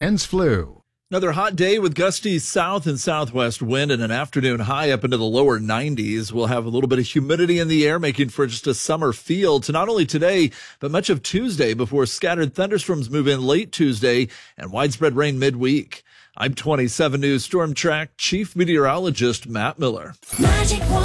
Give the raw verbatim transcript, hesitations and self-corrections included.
Hens flu. Another hot day with gusty south and southwest wind and an afternoon high up into the lower nineties. We'll have a little bit of humidity in the air, making for just a summer feel to not only today, but much of Tuesday before scattered thunderstorms move in late Tuesday and widespread rain midweek. I'm twenty-seven News Storm Track Chief Meteorologist Matt Miller. Magic